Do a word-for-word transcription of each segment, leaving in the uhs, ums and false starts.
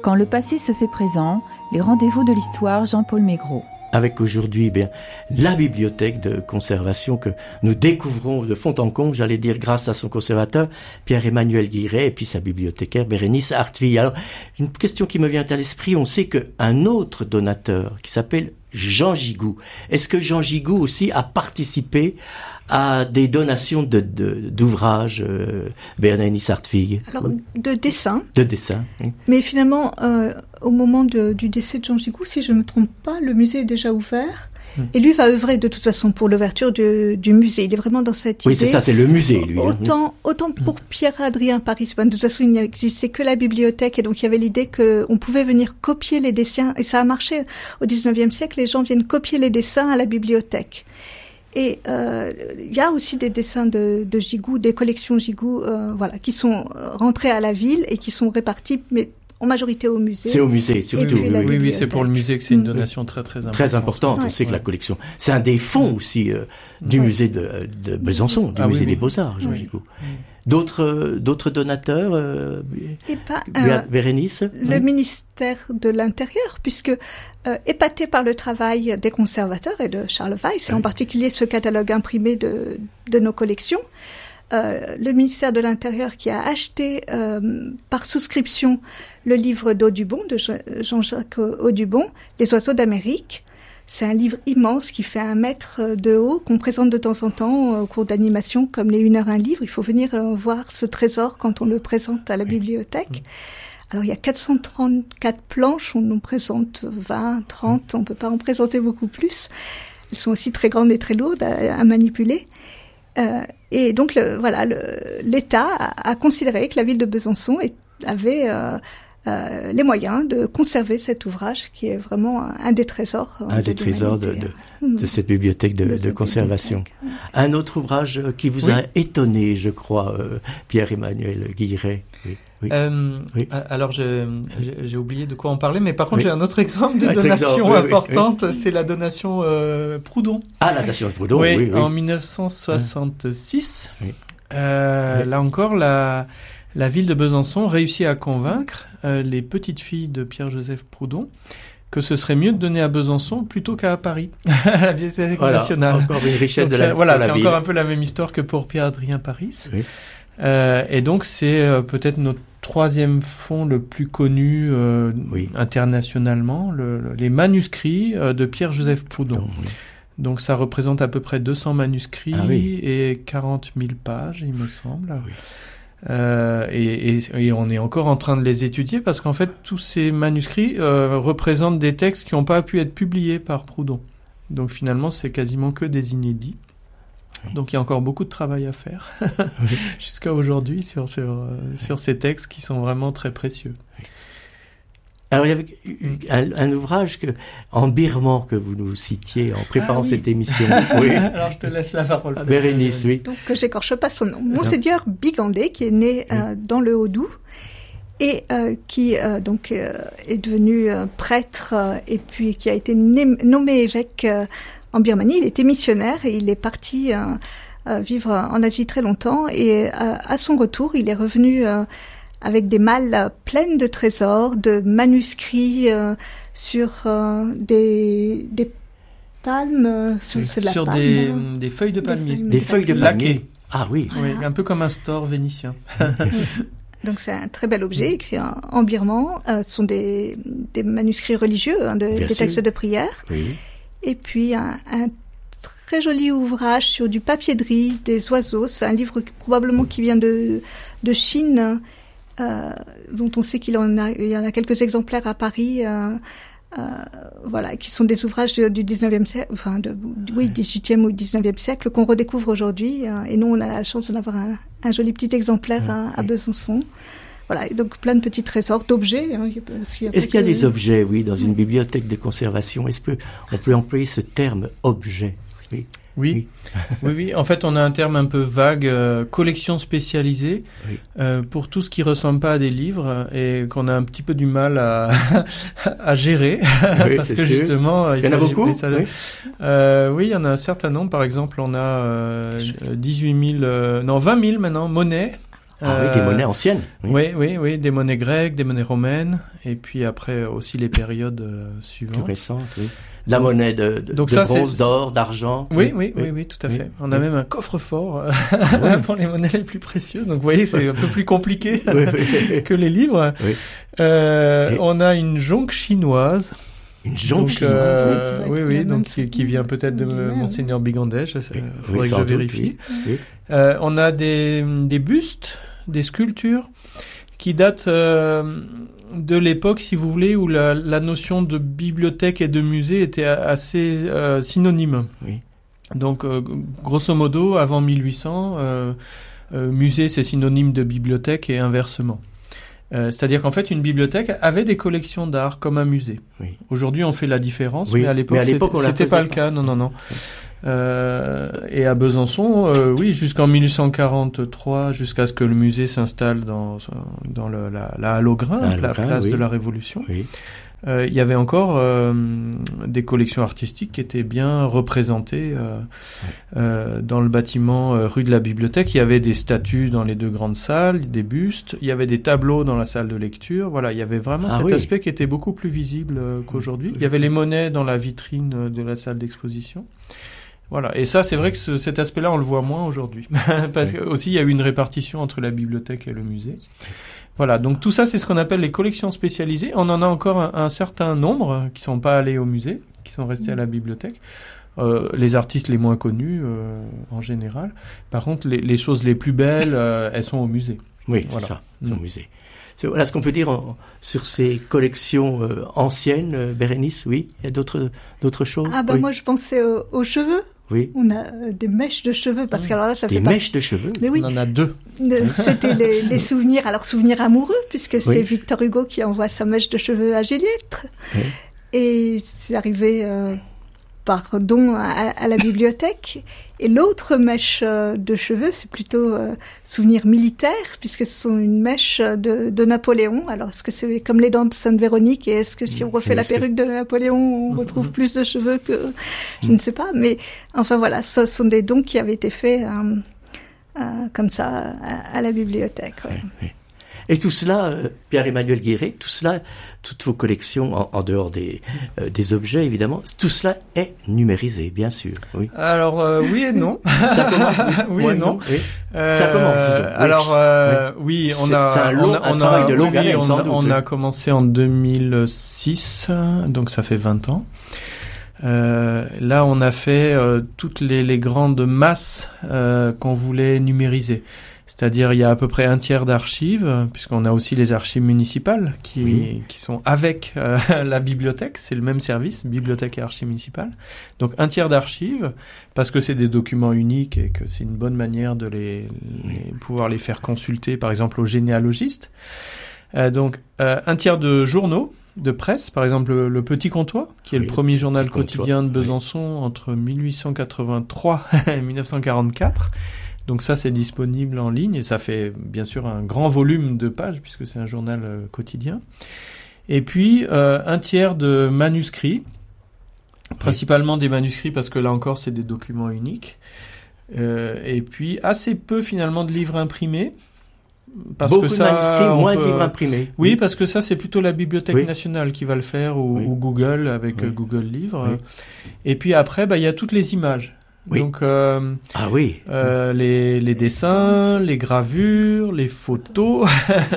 Quand le passé se fait présent, les rendez-vous de l'histoire, Jean-Paul Maigret. Avec aujourd'hui, eh bien, la bibliothèque de conservation que nous découvrons de fond en comble, j'allais dire, grâce à son conservateur, Pierre-Emmanuel Guilleret, et puis sa bibliothécaire, Bérénice Hartwig. Alors, une question qui me vient à l'esprit, on sait qu'un autre donateur, qui s'appelle Jean Gigou, est-ce que Jean Gigou aussi a participé à des donations de, de, d'ouvrages, euh, Bérénice Hartwig? Alors, de dessins. De dessins, oui. Mais finalement, euh, au moment de, du décès de Jean Gigou, si je ne me trompe pas, le musée est déjà ouvert. Mmh. Et lui va œuvrer de toute façon pour l'ouverture du, du musée. Il est vraiment dans cette oui, idée. Oui, c'est ça, c'est le musée, lui. Autant, hein. autant pour Pierre-Adrien Paris, ben, de toute façon, il n'existait que la bibliothèque, et donc il y avait l'idée qu'on pouvait venir copier les dessins, et ça a marché au dix-neuvième siècle, les gens viennent copier les dessins à la bibliothèque. Et il euh, y a aussi des dessins de, de Gigou, des collections Gigou, euh, voilà, qui sont rentrés à la ville et qui sont répartis, mais en majorité au musée. C'est au musée, surtout. Oui, oui, oui, oui, c'est pour le musée que c'est une donation mmh. très, très importante. Très importante. Ouais. On sait que ouais. la collection, c'est un des fonds aussi euh, du ouais. musée de, de Besançon, du ah, musée oui, des oui. Beaux-Arts, Jean oui. Gigou. Oui. D'autres, d'autres donateurs, euh, Et pas, euh, Bérénice? Le oui. ministère de l'Intérieur, puisque euh, épaté par le travail des conservateurs et de Charles Weiss, oui. et en particulier ce catalogue imprimé de, de nos collections, euh, le ministère de l'Intérieur qui a acheté euh, par souscription le livre d'Audubon, de Jean-Jacques Audubon, Les oiseaux d'Amérique. C'est un livre immense qui fait un mètre de haut, qu'on présente de temps en temps au cours d'animation, comme les une heure un livre. Il faut venir voir ce trésor quand on le présente à la bibliothèque. Alors, il y a quatre cent trente-quatre planches, on nous présente vingt, trente, on peut pas en présenter beaucoup plus. Elles sont aussi très grandes et très lourdes à, à manipuler. Euh, et donc, le, voilà, le, l'État a, a considéré que la ville de Besançon est, avait... Euh, Euh, les moyens de conserver cet ouvrage qui est vraiment un, un des trésors. Un des trésors de, de, de cette bibliothèque de, de, de conservation. Un autre ouvrage qui vous oui. a étonné, je crois, euh, Pierre-Emmanuel Guilleret. Oui. Oui. Euh, oui. Alors j'ai, j'ai, j'ai oublié de quoi on parlait, mais par contre oui. j'ai un autre exemple de un donation exemple, oui, importante, oui. c'est la donation euh, Proudhon. Ah, la donation Proudhon, oui, oui, oui. En dix-neuf cent soixante-six. Oui. Euh, oui. Là encore, la... La ville de Besançon réussit à convaincre euh, les petites filles de Pierre-Joseph Proudhon que ce serait mieux de donner à Besançon plutôt qu'à Paris, à la Bibliothèque voilà, nationale. Encore une richesse de la, voilà, la c'est ville. encore un peu la même histoire que pour Pierre-Adrien Paris. Oui. Euh, et donc c'est euh, peut-être notre troisième fonds le plus connu euh, oui. internationalement, le, le, les manuscrits euh, de Pierre-Joseph Proudhon. Oui. Donc ça représente à peu près deux cents manuscrits ah, oui. et quarante mille pages, il me semble. Oui. Euh, et, et, et on est encore en train de les étudier parce qu'en fait tous ces manuscrits euh, représentent des textes qui n'ont pas pu être publiés par Proudhon. Donc finalement c'est quasiment que des inédits. Donc il y a encore beaucoup de travail à faire oui. jusqu'à aujourd'hui sur, sur, euh, sur ces textes qui sont vraiment très précieux. Alors, il y avait un, un ouvrage que, en birman que vous nous citiez en préparant ah, oui. cette émission. Oui. Alors, je te laisse la parole. Bérénice, oui. Donc, j'écorche pas son nom. Monseigneur Bigandé, qui est né oui. euh, dans le Haut-Doubs et euh, qui euh, donc euh, est devenu euh, prêtre euh, et puis qui a été né- nommé évêque euh, en Birmanie. Il était missionnaire et il est parti euh, euh, vivre en Asie très longtemps. Et euh, à son retour, il est revenu... Euh, avec des malles pleines de trésors, de manuscrits euh, sur euh, des, des palmes, euh, sur, oui, c'est de la sur palme, des, hein. des feuilles de palmier. Des feuilles de palmier. Ah oui. oui. Un peu comme un store vénitien. Oui. Donc c'est un très bel objet, écrit en, en birman. Euh, ce sont des, des manuscrits religieux, hein, de, des sûr. textes de prière. Oui. Et puis un, un très joli ouvrage sur du papier de riz, des oiseaux. C'est un livre probablement qui vient de, de Chine, Euh, dont on sait qu'il en a, il y en a quelques exemplaires à Paris, euh, euh, voilà, qui sont des ouvrages du, du dix-neuvième siècle, enfin, de, oui, dix-huitième ou dix-neuvième siècle, qu'on redécouvre aujourd'hui, euh, et nous, on a la chance d'en avoir un, un joli petit exemplaire à, à Besançon. Voilà, et donc plein de petits trésors d'objets. Hein, qu'il y a Est-ce qu'il y a que... des objets, oui, dans une bibliothèque de conservation? Est-ce qu'on peut employer ce terme objet? Oui. Oui. oui, oui. En fait, on a un terme un peu vague, euh, collection spécialisée, oui. euh, pour tout ce qui ressemble pas à des livres et qu'on a un petit peu du mal à, à gérer, oui, parce que sûr. justement, il y en a beaucoup. Ça, oui. Euh, oui, il y en a un certain nombre. Par exemple, on a euh, dix-huit mille, euh, non vingt mille maintenant monnaies Ah euh, oui, des monnaies anciennes. Oui. oui, oui, oui, des monnaies grecques, des monnaies romaines, et puis après aussi les périodes euh, suivantes. Plus récentes, oui. De la monnaie de, de, Donc de ça, bronze, c'est... d'or, d'argent. Oui, oui, oui, oui, oui, tout à fait. Oui. On a oui. même un coffre-fort euh, oui. pour les monnaies les plus précieuses. Donc vous voyez, c'est un peu plus compliqué oui, oui. que les livres. Oui. Euh, et... On a une jonque chinoise. Une jonque chinoise. Euh, oui, oui, donc qui, qui vient peut-être de Monseigneur Bigandèche. Il oui. faudrait oui, que je vérifie. Oui. Oui. Euh, on a des, des bustes, des sculptures qui datent euh, de l'époque, si vous voulez, où la, la notion de bibliothèque et de musée était assez euh, synonyme. Oui. Donc, euh, grosso modo, avant mille huit cents, euh, euh, musée c'est synonyme de bibliothèque et inversement. Euh, c'est-à-dire qu'en fait, une bibliothèque avait des collections d'art comme un musée. Oui. Aujourd'hui, on fait la différence, oui. mais à l'époque, mais à l'époque c'était, c'était pas le cas. Non, non, non. Oui. Euh, et à Besançon, euh, oui, jusqu'en mille huit cent quarante-trois, jusqu'à ce que le musée s'installe dans dans le, la, la Halle au Grain, la, la place oui. de la Révolution. Oui. Euh, il y avait encore euh, des collections artistiques qui étaient bien représentées euh, oui. euh, dans le bâtiment euh, rue de la Bibliothèque. Il y avait des statues dans les deux grandes salles, des bustes. Il y avait des tableaux dans la salle de lecture. Voilà, il y avait vraiment ah, cet oui. aspect qui était beaucoup plus visible euh, qu'aujourd'hui. Il y avait les monnaies dans la vitrine de la salle d'exposition. Voilà, et ça, c'est vrai que ce, cet aspect-là, on le voit moins aujourd'hui, parce oui. que aussi il y a eu une répartition entre la bibliothèque et le musée. Voilà, donc tout ça, c'est ce qu'on appelle les collections spécialisées. On en a encore un, un certain nombre qui sont pas allés au musée, qui sont restés à la bibliothèque. Euh, les artistes les moins connus, euh, en général. Par contre, les, les choses les plus belles, euh, elles sont au musée. Oui, voilà. C'est ça, elles sont mmh. au musée. C'est, voilà ce qu'on peut dire en, sur ces collections euh, anciennes, euh, Bérénice, oui. Il y a d'autres, d'autres choses. Ah bah oui. moi, je pensais aux, aux cheveux. Oui. On a euh, des mèches de cheveux, parce que alors là, ça des fait Des mèches pas... de cheveux. Mais oui. On en a deux. C'était les, les souvenirs, alors souvenirs amoureux, puisque c'est oui. Victor Hugo qui envoie sa mèche de cheveux à Juliette. Oui. Et c'est arrivé euh, par don à, à la bibliothèque. Et l'autre mèche de cheveux, c'est plutôt euh, souvenir militaire, puisque ce sont une mèche de, de Napoléon. Alors, est-ce que c'est comme les dents de Sainte-Véronique, et est-ce que si on refait la perruque de Napoléon, on retrouve plus de cheveux que... Je ne sais pas, mais enfin voilà, ce sont des dons qui avaient été faits euh, euh, comme ça à, à la bibliothèque. Ouais. Oui, oui. Et tout cela, euh, Pierre-Emmanuel Guéret, tout cela, toutes vos collections, en, en dehors des, euh, des objets, évidemment, tout cela est numérisé, bien sûr. Oui. Alors, euh, oui et non. Ça commence, oui, oui et non. Oui. Euh, Ça commence, disons. Oui. Alors, euh, oui, on c'est, a... C'est un, long, on a, un on travail a, de longue oui, haleine, on, sans doute. On oui. a commencé en deux mille six, donc ça fait vingt ans. Euh, là, on a fait euh, toutes les, les grandes masses euh, qu'on voulait numériser. C'est-à-dire, il y a à peu près un tiers d'archives, puisqu'on a aussi les archives municipales qui, oui. qui sont avec euh, la bibliothèque. C'est le même service, bibliothèque et archives municipales. Donc, un tiers d'archives, parce que c'est des documents uniques et que c'est une bonne manière de les, les pouvoir les faire consulter, par exemple, aux généalogistes. Euh, donc, euh, un tiers de journaux, de presse, par exemple le, le Petit Comtois, qui est oui, le premier journal quotidien de Besançon oui. entre mille huit cent quatre-vingt-trois et mille neuf cent quarante-quatre. Donc ça, c'est disponible en ligne et ça fait bien sûr un grand volume de pages puisque c'est un journal euh, quotidien. Et puis euh, un tiers de manuscrits, oui. principalement des manuscrits parce que là encore, c'est des documents uniques. Euh, et puis assez peu finalement de livres imprimés. Parce Beaucoup que ça, de manuscrits, moins peut... de livres imprimés. Oui, oui, parce que ça, c'est plutôt la Bibliothèque oui. nationale qui va le faire, ou, oui. ou Google, avec oui. Google Livres. Oui. Et puis après, bah, il y a toutes les images. Oui. Donc, euh, ah oui. Euh, les, les dessins, les gravures, les photos.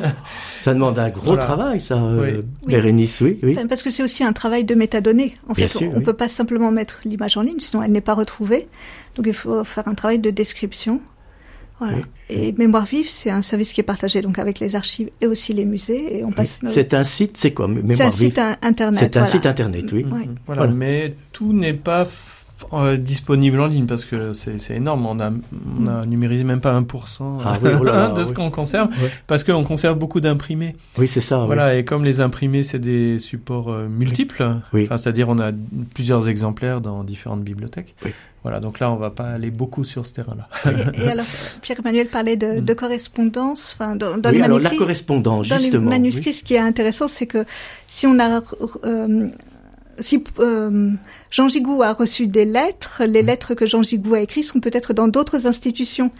Ça demande un gros voilà. travail, ça, euh, oui. Bérénice, oui, oui. Parce que c'est aussi un travail de métadonnées. En Bien fait, sûr, on ne oui. peut pas simplement mettre l'image en ligne, sinon elle n'est pas retrouvée. Donc il faut faire un travail de description. Voilà. Oui. Et Mémoire vive, c'est un service qui est partagé donc avec les archives et aussi les musées. Et on passe. Oui. C'est un site, c'est quoi Mémoire C'est un vive. site internet. C'est un voilà. site internet, oui. Mmh, oui. Voilà. voilà. Mais tout n'est pas euh, disponible en ligne parce que c'est, c'est énorme. On a, on a numérisé même pas un pour cent ah, oui, oh là là, de ce oui. qu'on conserve oui. parce qu'on conserve beaucoup d'imprimés. Oui, c'est ça. Voilà. Oui. Et comme les imprimés, c'est des supports euh, multiples. Oui. Enfin, c'est-à-dire on a plusieurs exemplaires dans différentes bibliothèques. Oui. Voilà, donc là, on va pas aller beaucoup sur ce terrain-là. Et, et alors, Pierre-Emmanuel parlait de, de correspondance, enfin, dans, dans oui, les alors manuscrits. la correspondance, justement. Dans les manuscrits, oui. ce qui est intéressant, c'est que si on a, euh, si euh, Jean Gigou a reçu des lettres, les lettres que Jean Gigou a écrites sont peut-être dans d'autres institutions.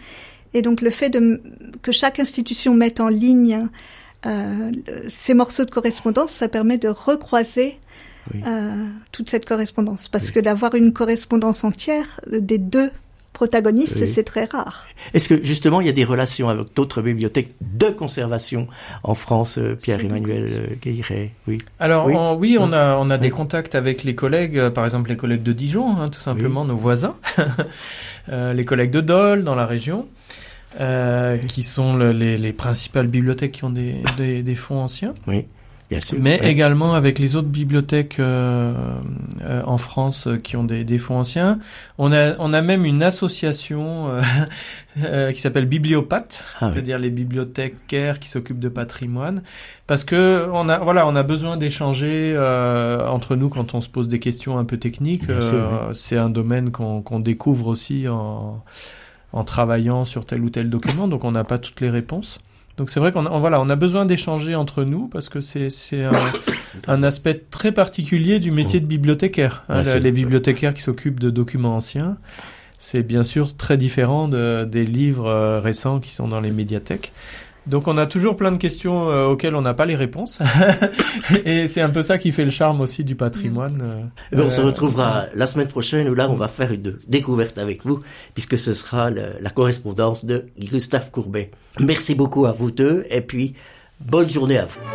Et donc le fait de, que chaque institution mette en ligne euh, ces morceaux de correspondance, ça permet de recroiser oui. euh, toute cette correspondance. Parce oui. que d'avoir une correspondance entière des deux protagonistes, oui. c'est très rare. Est-ce que justement il y a des relations avec d'autres bibliothèques de conservation en France, euh, Pierre-Emmanuel Guilleret? Oui. Alors oui, on, oui, on a on a oui. des contacts avec les collègues, euh, par exemple les collègues de Dijon, hein, tout simplement oui. nos voisins, euh, les collègues de Dole dans la région, euh, oui. qui sont le, les les principales bibliothèques qui ont des des, des fonds anciens. Oui. Bien sûr, mais ouais. également avec les autres bibliothèques euh, euh, en France euh, qui ont des, des fonds anciens. On a, on a même une association euh, euh, qui s'appelle Bibliopathe, ah, c'est-à-dire oui. les bibliothécaires qui s'occupent de patrimoine, parce que on a, voilà, on a besoin d'échanger euh, entre nous quand on se pose des questions un peu techniques. Euh, sûr, oui. C'est un domaine qu'on, qu'on découvre aussi en, en travaillant sur tel ou tel document, donc on n'a pas toutes les réponses. Donc c'est vrai qu'on a, voilà, on a besoin d'échanger entre nous parce que c'est, c'est un, un aspect très particulier du métier de bibliothécaire. Hein, ouais, les bibliothécaires qui s'occupent de documents anciens, c'est bien sûr très différent de, des livres euh, récents qui sont dans les médiathèques. Donc on a toujours plein de questions euh, auxquelles on n'a pas les réponses. Et c'est un peu ça qui fait le charme aussi du patrimoine. Euh, ben on euh, se retrouvera la semaine prochaine où là on va faire une découverte avec vous puisque ce sera le, la correspondance de Gustave Courbet. Merci beaucoup à vous deux et puis bonne journée à vous.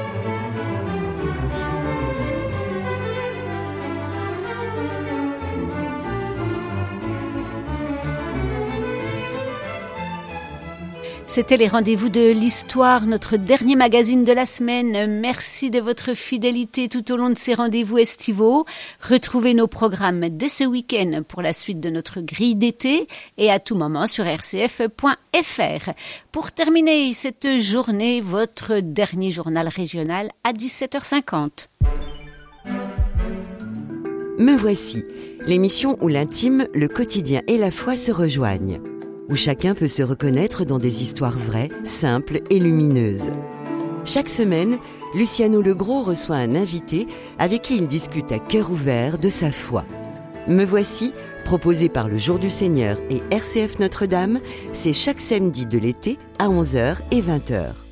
C'était les rendez-vous de l'histoire, notre dernier magazine de la semaine. Merci de votre fidélité tout au long de ces rendez-vous estivaux. Retrouvez nos programmes dès ce week-end pour la suite de notre grille d'été et à tout moment sur r c f point f r. Pour terminer cette journée, votre dernier journal régional à dix-sept heures cinquante. Me voici, l'émission où l'intime, le quotidien et la foi se rejoignent, où chacun peut se reconnaître dans des histoires vraies, simples et lumineuses. Chaque semaine, Luciano Legros reçoit un invité avec qui il discute à cœur ouvert de sa foi. Me voici, proposé par le Jour du Seigneur et R C F Notre-Dame, c'est chaque samedi de l'été à onze heures et vingt heures.